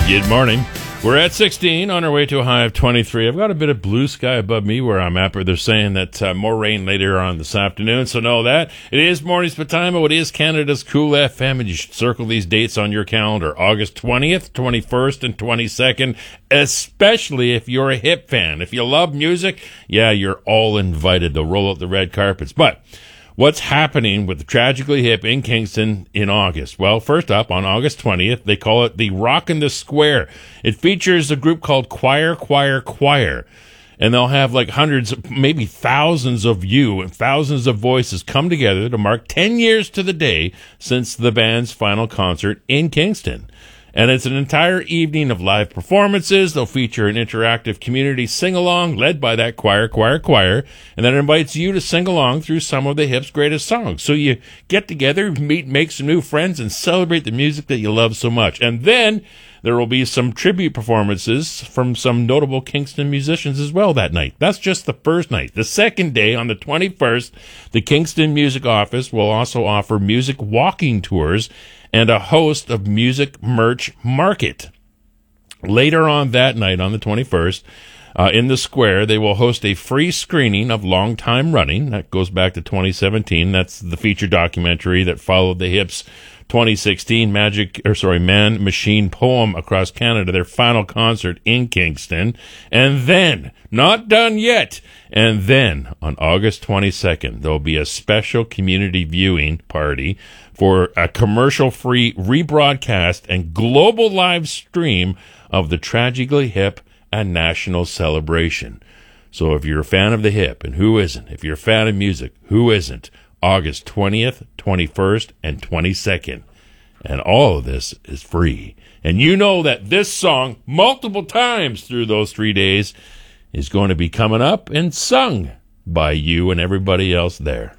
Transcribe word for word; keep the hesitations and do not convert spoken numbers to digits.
Good morning. We're at sixteen, on our way to a high of twenty-three. I've got a bit of blue sky above me where I'm at, but they're saying that uh, more rain later on this afternoon, so know that. It is Morning Spatimo. It is Canada's Cool F M, and you should circle these dates on your calendar. August twentieth, twenty-first, and twenty-second, especially if you're a hip fan. If you love music, yeah, you're all invited to roll out the red carpets. But what's happening with the Tragically Hip in Kingston in August? Well, first up, on August twentieth, they call it the Rockin' the Square. It features a group called Choir, Choir, Choir. And they'll have like hundreds, maybe thousands of you and thousands of voices come together to mark ten years to the day since the band's final concert in Kingston. And it's an entire evening of live performances. They'll feature an interactive community sing-along led by that choir, choir, choir, and that invites you to sing along through some of the hip's greatest songs. So you get together, meet, make some new friends, and celebrate the music that you love so much. And then there will be some tribute performances from some notable Kingston musicians as well that night. That's just the first night. The second day, on the twenty-first, the Kingston Music Office will also offer music walking tours and a host of music merch market. Later on that night, on the twenty-first, uh, in the square, they will host a free screening of Long Time Running. That goes back to twenty seventeen. That's the feature documentary that followed the Hips' twenty sixteen Magic, or sorry, Man Machine Poem Across Canada, their final concert in Kingston. And then, not done yet, and then on August twenty-second, there'll be a special community viewing party for a commercial-free rebroadcast and global live stream of the Tragically Hip and National Celebration. So if you're a fan of the hip, and who isn't? If you're a fan of music, who isn't? August twentieth, twenty-first, and twenty-second. And all of this is free. And you know that this song, multiple times through those three days, is going to be coming up and sung by you and everybody else there.